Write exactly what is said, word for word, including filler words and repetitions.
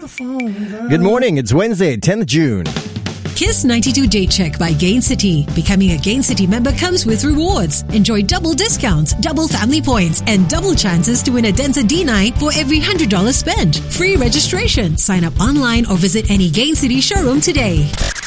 Good morning. It's Wednesday, tenth of June. Kiss ninety-two Date Check by Gain City. Becoming a Gain City member comes with rewards. Enjoy double discounts, double family points, and double chances to win a Denza D nine for every one hundred dollars spent. Free registration. Sign up online or visit any Gain City showroom today.